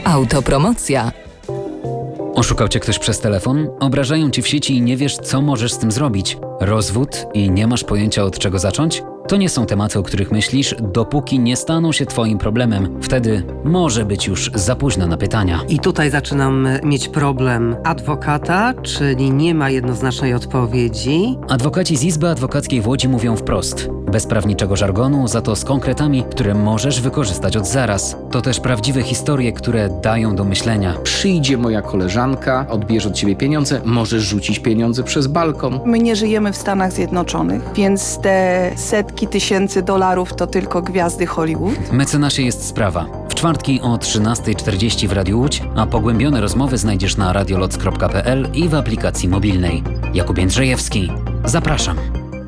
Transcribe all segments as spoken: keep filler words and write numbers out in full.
Autopromocja. Oszukał cię ktoś przez telefon? Obrażają cię w sieci i nie wiesz, co możesz z tym zrobić? Rozwód i nie masz pojęcia, od czego zacząć? To nie są tematy, o których myślisz, dopóki nie staną się twoim problemem. Wtedy może być już za późno na pytania. I tutaj zaczynam mieć problem adwokata, czyli nie ma jednoznacznej odpowiedzi. Adwokaci z Izby Adwokackiej w Łodzi mówią wprost. Bez prawniczego żargonu, za to z konkretami, które możesz wykorzystać od zaraz. To też prawdziwe historie, które dają do myślenia. Przyjdzie moja koleżanka, odbierze od ciebie pieniądze, możesz rzucić pieniądze przez balkon. My nie żyjemy w Stanach Zjednoczonych, więc te setki tysięcy dolarów to tylko gwiazdy Hollywood. Mecenasie jest sprawa. W czwartki o trzynasta czterdzieści w Radiu Łódź, a pogłębione rozmowy znajdziesz na radioloc kropka p l i w aplikacji mobilnej. Jakub Jędrzejewski. Zapraszam.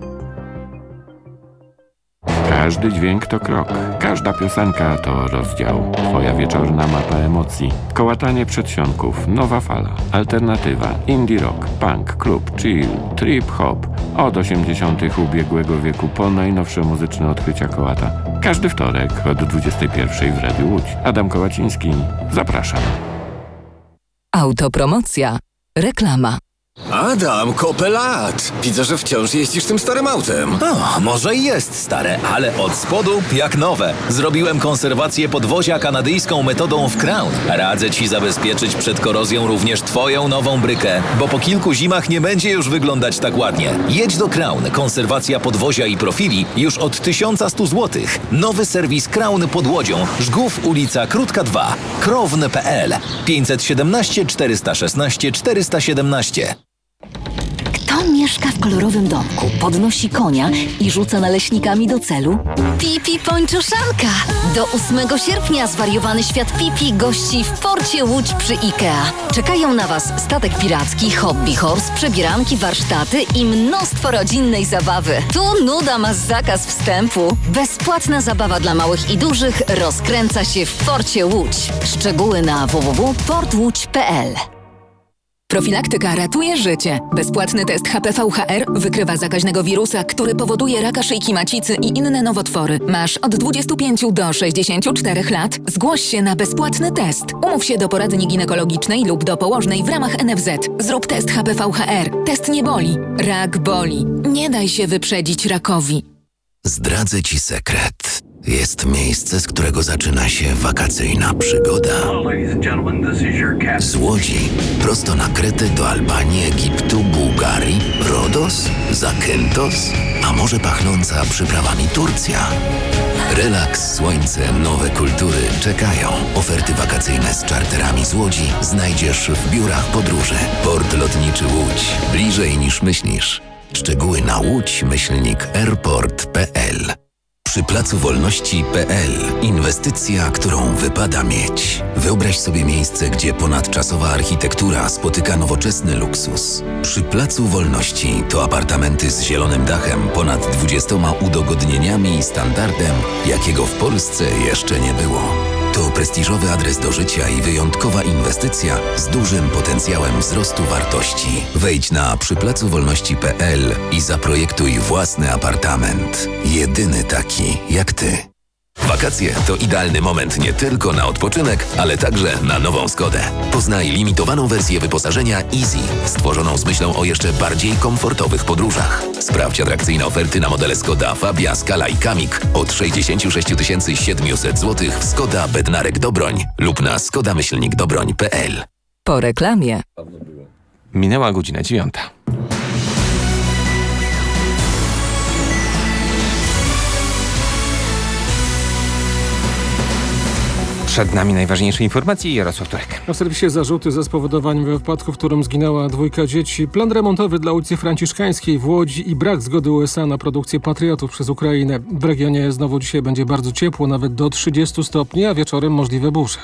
Każdy dźwięk to krok, każda piosenka to rozdział. Twoja wieczorna mapa emocji. Kołatanie przedsionków, nowa fala, alternatywa, indie rock, punk, klub, chill, trip hop. Od osiemdziesiątych ubiegłego wieku po najnowsze muzyczne odkrycia kołata. Każdy wtorek od dwudziestej pierwszej w Radiu Łódź. Adam Kołaciński. Zapraszam. Autopromocja. Reklama. Adam, kopę lat! Widzę, że wciąż jeździsz tym starym autem. O, może i jest stare, ale od spodu jak nowe. Zrobiłem konserwację podwozia kanadyjską metodą w Crown. Radzę ci zabezpieczyć przed korozją również twoją nową brykę, bo po kilku zimach nie będzie już wyglądać tak ładnie. Jedź do Crown. Konserwacja podwozia i profili już od tysiąc sto złotych. Nowy serwis Crown pod Łodzią. Żgów, ulica Krótka dwa. krowny kropka p l pięćset siedemnaście czterysta szesnaście czterysta siedemnaście. Kto mieszka w kolorowym domku, podnosi konia i rzuca naleśnikami do celu? Pipi Pończoszanka! Do ósmego sierpnia zwariowany świat Pipi gości w porcie Łódź przy IKEA. Czekają na Was statek piracki, hobby horse, przebieranki, warsztaty i mnóstwo rodzinnej zabawy. Tu nuda ma zakaz wstępu. Bezpłatna zabawa dla małych i dużych rozkręca się w porcie Łódź. Szczegóły na w w w kropka port łódź kropka p l. Profilaktyka ratuje życie. Bezpłatny test H P V H R wykrywa zakaźnego wirusa, który powoduje raka szyjki macicy i inne nowotwory. Masz od dwudziestu pięciu do sześćdziesięciu czterech lat. Zgłoś się na bezpłatny test. Umów się do poradni ginekologicznej lub do położnej w ramach N F Z. Zrób test H P V H R. Test nie boli. Rak boli. Nie daj się wyprzedzić rakowi. Zdradzę Ci sekret. Jest miejsce, z którego zaczyna się wakacyjna przygoda. Z Łodzi prosto na Kretę do Albanii, Egiptu, Bułgarii, Rodos, Zakynthos, a może pachnąca przyprawami Turcja. Relaks, słońce, nowe kultury czekają. Oferty wakacyjne z czarterami z Łodzi znajdziesz w biurach podróży. Port Lotniczy Łódź. Bliżej niż myślisz. Szczegóły na łódź myślnik airport kropka p l. Przy Placu Wolności kropka p l inwestycja, którą wypada mieć. Wyobraź sobie miejsce, gdzie ponadczasowa architektura spotyka nowoczesny luksus. Przy Placu Wolności to apartamenty z zielonym dachem, ponad dwudziestoma udogodnieniami i standardem, jakiego w Polsce jeszcze nie było. To prestiżowy adres do życia i wyjątkowa inwestycja z dużym potencjałem wzrostu wartości. Wejdź na przy placu wolności kropka p l i zaprojektuj własny apartament. Jedyny taki jak ty. Wakacje to idealny moment nie tylko na odpoczynek, ale także na nową Skodę. Poznaj limitowaną wersję wyposażenia Easy, stworzoną z myślą o jeszcze bardziej komfortowych podróżach. Sprawdź atrakcyjne oferty na modele Skoda Fabia, Scala i Kamik od sześćdziesiąt sześć tysięcy siedemset złotych w Skoda Bednarek Dobroń lub na skoda myślnik dobroń kropka p l. Po reklamie. Minęła godzina dziewiąta. Przed nami najważniejsze informacje. Jarosław Turek. Na serwisie zarzuty za spowodowaniem wypadku, w którym zginęła dwójka dzieci. Plan remontowy dla ulicy Franciszkańskiej w Łodzi i brak zgody U S A na produkcję Patriotów przez Ukrainę. W regionie znowu dzisiaj będzie bardzo ciepło, nawet do trzydziestu stopni, a wieczorem możliwe burze.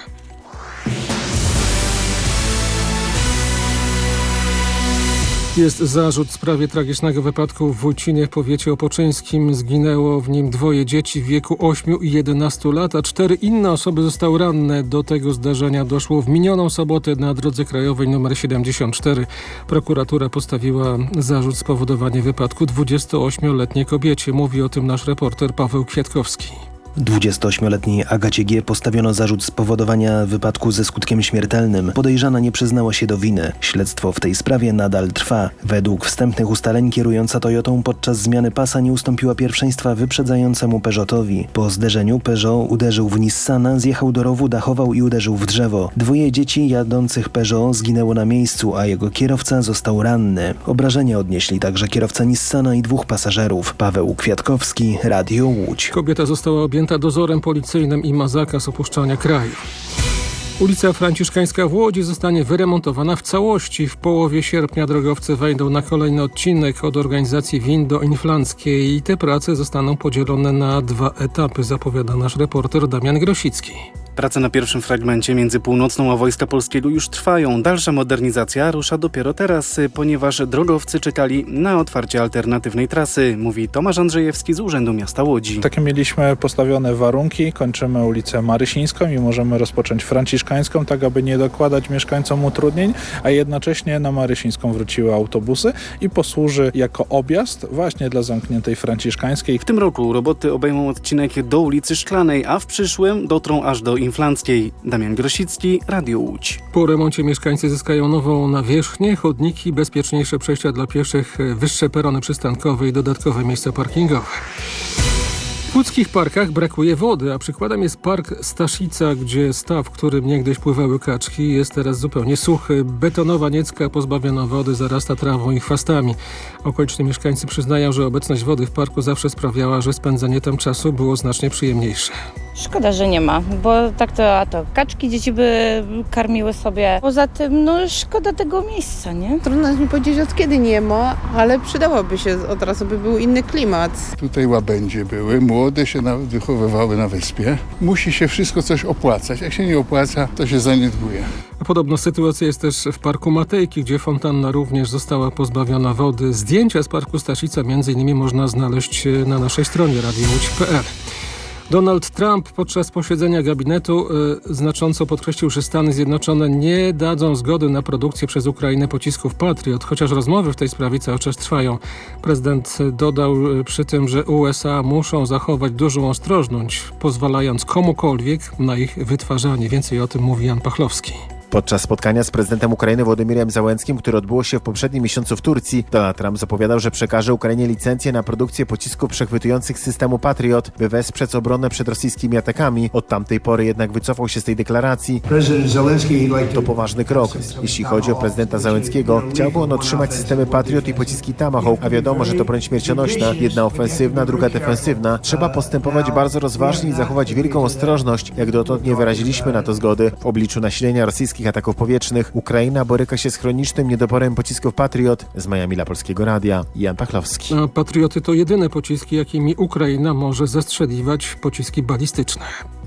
Jest zarzut w sprawie tragicznego wypadku w Wójcinie w powiecie opoczyńskim. Zginęło w nim dwoje dzieci w wieku ośmiu i jedenastu lat, a cztery inne osoby zostały ranne. Do tego zdarzenia doszło w minioną sobotę na drodze krajowej nr siedemdziesiąt cztery. Prokuratura postawiła zarzut spowodowania wypadku dwudziestoośmioletniej kobiecie. Mówi o tym nasz reporter Paweł Kwiatkowski. dwudziestoośmioletniej Agacie G. postawiono zarzut spowodowania wypadku ze skutkiem śmiertelnym. Podejrzana nie przyznała się do winy. Śledztwo w tej sprawie nadal trwa. Według wstępnych ustaleń kierująca Toyotą podczas zmiany pasa nie ustąpiła pierwszeństwa wyprzedzającemu Peugeotowi. Po zderzeniu Peugeot uderzył w Nissana, zjechał do rowu, dachował i uderzył w drzewo. Dwoje dzieci jadących Peugeot zginęło na miejscu, a jego kierowca został ranny. Obrażenia odnieśli także kierowca Nissana i dwóch pasażerów. Paweł Kwiatkowski, Radio Łódź. Kobieta została objęta dozorem policyjnym i ma zakaz opuszczania kraju. Ulica Franciszkańska w Łodzi zostanie wyremontowana w całości. W połowie sierpnia drogowcy wejdą na kolejny odcinek od organizacji Windo Inflanckiej i te prace zostaną podzielone na dwa etapy, zapowiada nasz reporter Damian Grosicki. Prace na pierwszym fragmencie między Północną a Wojska Polskiego już trwają. Dalsza modernizacja rusza dopiero teraz, ponieważ drogowcy czekali na otwarcie alternatywnej trasy, mówi Tomasz Andrzejewski z Urzędu Miasta Łodzi. Takie mieliśmy postawione warunki. Kończymy ulicę Marysińską i możemy rozpocząć Franciszkańską, tak aby nie dokładać mieszkańcom utrudnień, a jednocześnie na Marysińską wróciły autobusy i posłuży jako objazd właśnie dla zamkniętej Franciszkańskiej. W tym roku roboty obejmą odcinek do ulicy Szklanej, a w przyszłym dotrą aż do Inflanckiej. Damian Grosicki, Radio Łódź. Po remoncie mieszkańcy zyskają nową nawierzchnię, chodniki, bezpieczniejsze przejścia dla pieszych, wyższe perony przystankowe i dodatkowe miejsca parkingowe. W łódzkich parkach brakuje wody, a przykładem jest park Staszica, gdzie staw, w którym niegdyś pływały kaczki, jest teraz zupełnie suchy. Betonowa niecka pozbawiona wody zarasta trawą i chwastami. Okoliczni mieszkańcy przyznają, że obecność wody w parku zawsze sprawiała, że spędzenie tam czasu było znacznie przyjemniejsze. Szkoda, że nie ma, bo tak to, a to kaczki dzieci by karmiły sobie. Poza tym, no szkoda tego miejsca, nie? Trudno jest mi powiedzieć, od kiedy nie ma, ale przydałoby się od razu, by był inny klimat. Tutaj łabędzie były, młode się nawet wychowywały na wyspie. Musi się wszystko coś opłacać. Jak się nie opłaca, to się zaniedbuje. A podobna sytuacja jest też w parku Matejki, gdzie fontanna również została pozbawiona wody. Zdjęcia z parku Staszica między innymi można znaleźć na naszej stronie radio łódź kropka p l. Donald Trump podczas posiedzenia gabinetu y, znacząco podkreślił, że Stany Zjednoczone nie dadzą zgody na produkcję przez Ukrainę pocisków Patriot, chociaż rozmowy w tej sprawie cały czas trwają. Prezydent dodał y, przy tym, że U S A muszą zachować dużą ostrożność, pozwalając komukolwiek na ich wytwarzanie. Więcej o tym mówi Jan Pachlowski. Podczas spotkania z prezydentem Ukrainy Wołodymirem Zełenskim, które odbyło się w poprzednim miesiącu w Turcji, Donald Trump zapowiadał, że przekaże Ukrainie licencję na produkcję pocisków przechwytujących systemu Patriot, by wesprzeć obronę przed rosyjskimi atakami. Od tamtej pory jednak wycofał się z tej deklaracji. To poważny krok. Jeśli chodzi o prezydenta Zełenskiego, chciałby on otrzymać systemy Patriot i pociski Tomahawk, a wiadomo, że to broń śmiercionośna, jedna ofensywna, druga defensywna. Trzeba postępować bardzo rozważnie i zachować wielką ostrożność. Jak dotąd nie wyraziliśmy na to zgody. W obliczu nasilenia rosyjskich ataków powietrznych Ukraina boryka się z chronicznym niedoborem pocisków Patriot. Z Miami dla Polskiego Radia Jan Pachlowski. A Patrioty to jedyne pociski, jakimi Ukraina może zastrzeliwać pociski balistyczne.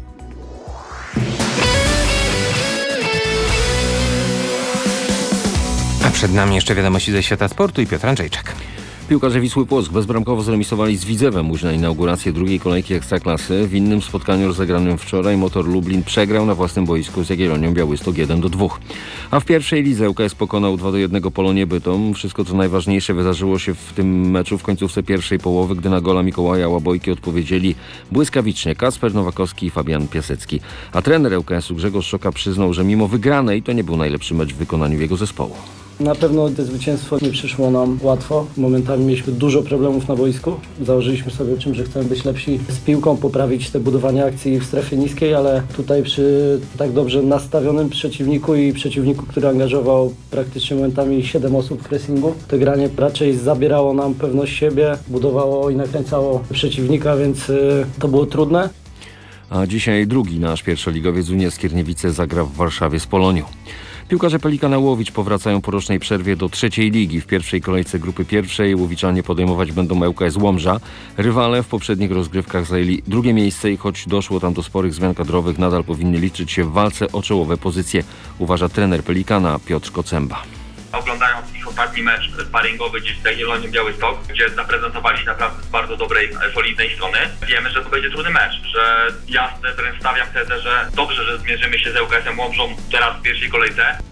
A przed nami jeszcze wiadomości ze świata sportu i Piotr Andrzejczak. Piłkarze Wisły Płock bezbramkowo zremisowali z Widzewem już na inaugurację drugiej kolejki Ekstraklasy. W innym spotkaniu rozegranym wczoraj Motor Lublin przegrał na własnym boisku z Jagiellonią Białystok jeden do dwóch. A w pierwszej lidze ŁKS pokonał dwa do jednego Polonię Bytom. Wszystko co najważniejsze wydarzyło się w tym meczu w końcówce pierwszej połowy, gdy na gola Mikołaja Łabojki odpowiedzieli błyskawicznie Kacper Nowakowski i Fabian Piasecki. A trener ŁKS-u Grzegorz Szoka przyznał, że mimo wygranej to nie był najlepszy mecz w wykonaniu jego zespołu. Na pewno to zwycięstwo nie przyszło nam łatwo. Momentami mieliśmy dużo problemów na boisku. Założyliśmy sobie czym, że chcemy być lepsi z piłką, poprawić te budowanie akcji w strefie niskiej, ale tutaj przy tak dobrze nastawionym przeciwniku i przeciwniku, który angażował praktycznie momentami siedem osób w pressingu, to granie raczej zabierało nam pewność siebie, budowało i nakręcało przeciwnika, więc y, to było trudne. A dzisiaj drugi nasz pierwszoligowiec Unia Skierniewice zagra w Warszawie z Polonią. Piłkarze Pelikana Łowicz powracają po rocznej przerwie do trzeciej ligi. W pierwszej kolejce grupy pierwszej Łowiczanie podejmować będą ŁKS Łomża. Rywale w poprzednich rozgrywkach zajęli drugie miejsce i choć doszło tam do sporych zmian kadrowych, nadal powinny liczyć się w walce o czołowe pozycje, uważa trener Pelikana Piotr Kocemba. Oglądając ich ostatni mecz sparingowy gdzieś z Jagiellonią Białystok, gdzie zaprezentowali się naprawdę z bardzo dobrej, solidnej strony, wiemy, że to będzie trudny mecz, że ja stawiam tezę, że dobrze, że zmierzymy się z ŁKS-em Łomżą teraz w pierwszej kolejce.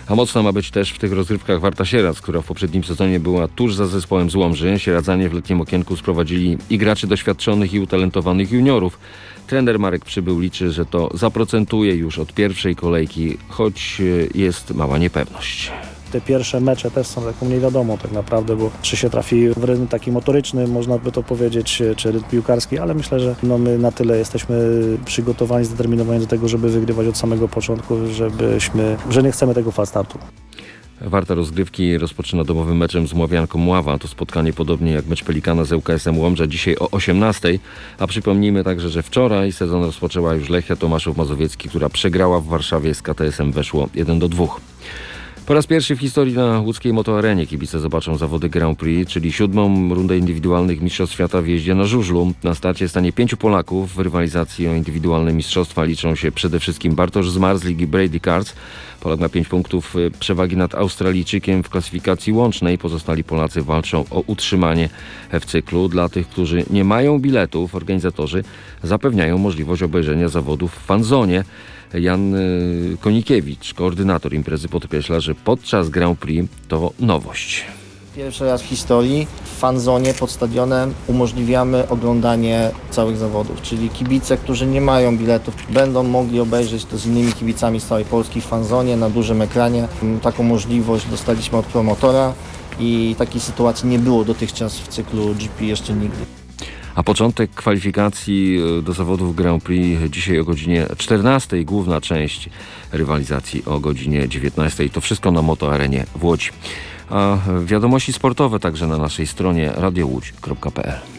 A mocna ma być też w tych rozgrywkach Warta Sieradz, która w poprzednim sezonie była tuż za zespołem z Łomży. Sieradzanie w letnim okienku sprowadzili i graczy doświadczonych i utalentowanych juniorów. Trener Marek Przybył liczy, że to zaprocentuje już od pierwszej kolejki, choć jest mała niepewność. Te pierwsze mecze też są taką niewiadomą tak naprawdę, bo czy się trafi w rytm taki motoryczny, można by to powiedzieć, czy rytm piłkarski, ale myślę, że no my na tyle jesteśmy przygotowani, zdeterminowani do tego, żeby wygrywać od samego początku, żebyśmy, że nie chcemy tego fal startu. Warta rozgrywki rozpoczyna domowym meczem z Mławianką Mława. To spotkanie podobnie jak mecz Pelikana z ŁKS-em Łomża dzisiaj o osiemnastej. A przypomnijmy także, że wczoraj sezon rozpoczęła już Lechia Tomaszów Mazowiecki, która przegrała w Warszawie z K T S-em Weszło jeden do dwóch. Po raz pierwszy w historii na łódzkiej motoarenie kibice zobaczą zawody Grand Prix, czyli siódmą rundę indywidualnych Mistrzostw Świata w jeździe na żużlu. Na starcie stanie pięciu Polaków. W rywalizacji o indywidualne mistrzostwa liczą się przede wszystkim Bartosz Zmarzlik i Brady Karts. Polak ma pięć punktów przewagi nad Australijczykiem w klasyfikacji łącznej. Pozostali Polacy walczą o utrzymanie w cyklu. Dla tych, którzy nie mają biletów, organizatorzy zapewniają możliwość obejrzenia zawodów w fanzonie. Jan Konikiewicz, koordynator imprezy, podkreśla, że podczas Grand Prix to nowość. Pierwszy raz w historii w fanzonie pod stadionem umożliwiamy oglądanie całych zawodów, czyli kibice, którzy nie mają biletów, będą mogli obejrzeć to z innymi kibicami z całej Polski w fanzonie na dużym ekranie. Taką możliwość dostaliśmy od promotora i takiej sytuacji nie było dotychczas w cyklu G P jeszcze nigdy. A początek kwalifikacji do zawodów Grand Prix dzisiaj o godzinie czternastej, główna część rywalizacji o godzinie dziewiętnastej. To wszystko na Motoarenie w Łodzi. A wiadomości sportowe także na naszej stronie radio łódź kropka p l.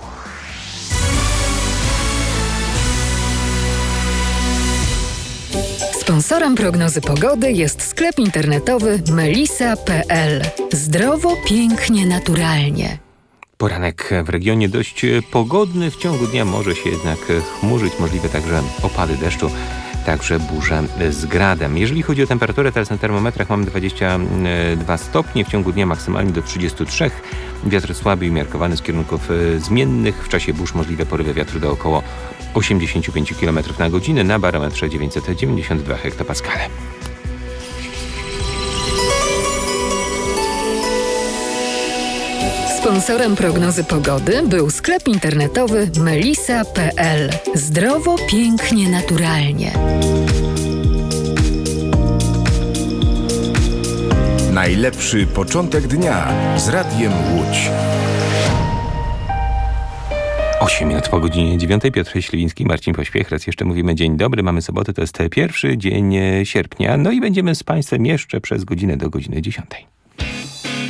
Sponsorem prognozy pogody jest sklep internetowy melisa kropka p l. Zdrowo, pięknie, naturalnie. Poranek w regionie dość pogodny. W ciągu dnia może się jednak chmurzyć, możliwe także opady deszczu, także burze z gradem. Jeżeli chodzi o temperaturę, teraz na termometrach mamy dwadzieścia dwa stopnie, w ciągu dnia maksymalnie do trzydziestu trzech. Wiatr słaby i umiarkowany z kierunków zmiennych. W czasie burz możliwe porywy wiatru do około osiemdziesiąt pięć kilometrów na godzinę, na barometrze dziewięćset dziewięćdziesiąt dwa hektopaskale. Sponsorem prognozy pogody był sklep internetowy melisa kropka p l. Zdrowo, pięknie, naturalnie. Najlepszy początek dnia z Radiem Łódź. osiem minut po godzinie dziewiątej. Piotr Śliwiński, Marcin Pośpiech. Raz jeszcze mówimy dzień dobry. Mamy sobotę, to jest pierwszy dzień sierpnia. No i będziemy z Państwem jeszcze przez godzinę do godziny dziesiątej.